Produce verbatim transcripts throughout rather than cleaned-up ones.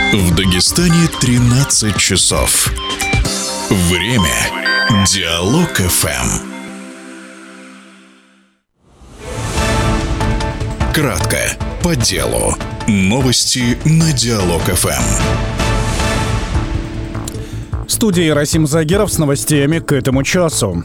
В Дагестане тринадцать часов. Время Диалог эф эм. Кратко, по делу. Новости на Диалог эф эм. В студии Расим Загиров с новостями к этому часу.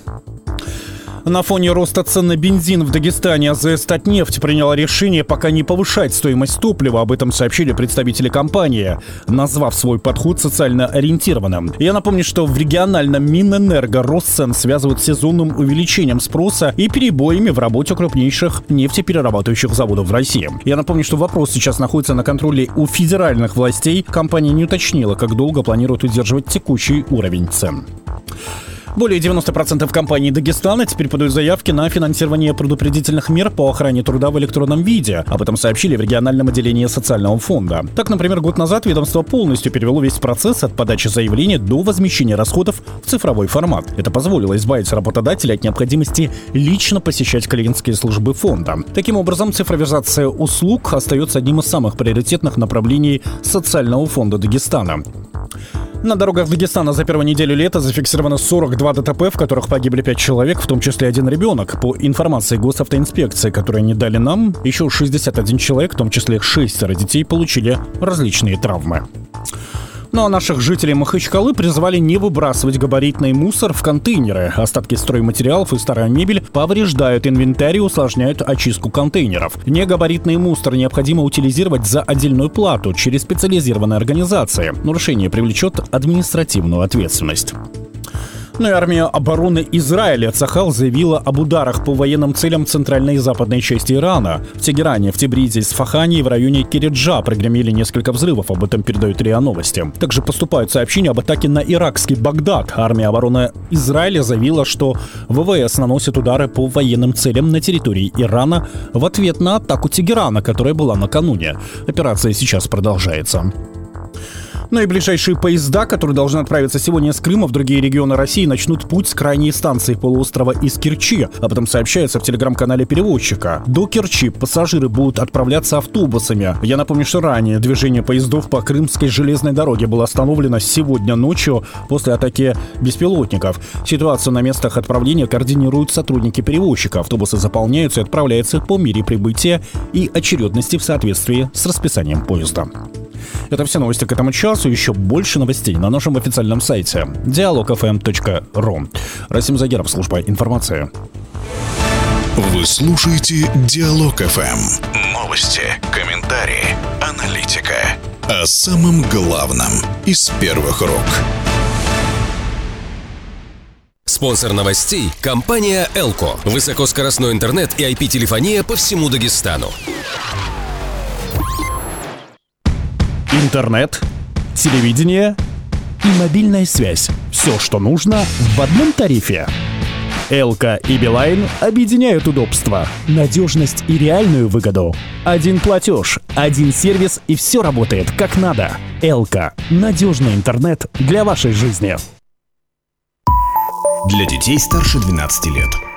На фоне роста цен на бензин в Дагестане а зэ эс «Татнефть» приняла решение пока не повышать стоимость топлива. Об этом сообщили представители компании, назвав свой подход социально ориентированным. Я напомню, что в региональном Минэнерго рост цен связывают с сезонным увеличением спроса и перебоями в работе крупнейших нефтеперерабатывающих заводов в России. Я напомню, что вопрос сейчас находится на контроле у федеральных властей. Компания не уточнила, как долго планирует удерживать текущий уровень цен. Более девяносто процентов компаний Дагестана теперь подают заявки на финансирование предупредительных мер по охране труда в электронном виде. Об этом сообщили в региональном отделении социального фонда. Так, например, год назад ведомство полностью перевело весь процесс от подачи заявления до возмещения расходов в цифровой формат. Это позволило избавить работодателя от необходимости лично посещать клиентские службы фонда. Таким образом, цифровизация услуг остается одним из самых приоритетных направлений социального фонда Дагестана. На дорогах Дагестана за первую неделю лета зафиксировано сорок два дэ тэ пэ, в которых погибли пять человек, в том числе один ребенок. По информации госавтоинспекции, которую они дали нам, еще шестьдесят один человек, в том числе шестеро детей, получили различные травмы. Ну а наших жителей Махачкалы призвали не выбрасывать габаритный мусор в контейнеры. Остатки стройматериалов и старая мебель повреждают инвентарь и усложняют очистку контейнеров. Негабаритный мусор необходимо утилизировать за отдельную плату через специализированные организации. Нарушение привлечет административную ответственность. Ну и армия обороны Израиля Цахал заявила об ударах по военным целям центральной и западной части Ирана. В Тегеране, в Тибризе, Исфахане и в районе Кириджа прогремели несколько взрывов, об этом передают РИА Новости. Также поступают сообщения об атаке на иракский Багдад. Армия обороны Израиля заявила, что вэ вэ эс наносит удары по военным целям на территории Ирана в ответ на атаку Тегерана, которая была накануне. Операция сейчас продолжается. Ну и ближайшие поезда, которые должны отправиться сегодня с Крыма в другие регионы России, начнут путь с крайней станции полуострова из Керчи. Об этом сообщается в телеграм-канале перевозчика. До Керчи пассажиры будут отправляться автобусами. Я напомню, что ранее движение поездов по Крымской железной дороге было остановлено сегодня ночью после атаки беспилотников. Ситуацию на местах отправления координируют сотрудники перевозчика. Автобусы заполняются и отправляются по мере прибытия и очередности в соответствии с расписанием поезда. Это все новости к этому часу. Еще больше новостей на нашем официальном сайте диалог эф эм точка ру. Расим Загиров, служба информации. Вы слушаете Диалог эф эм. Новости, комментарии, аналитика. О самом главном из первых рук. Спонсор новостей – компания «Элко». Высокоскоростной интернет и ай пи-телефония по всему Дагестану. Интернет, телевидение и мобильная связь. Все, что нужно в одном тарифе. Элко и Билайн объединяют удобства, надежность и реальную выгоду. Один платеж, один сервис и все работает как надо. Элко – надежный интернет для вашей жизни. Для детей старше двенадцати лет.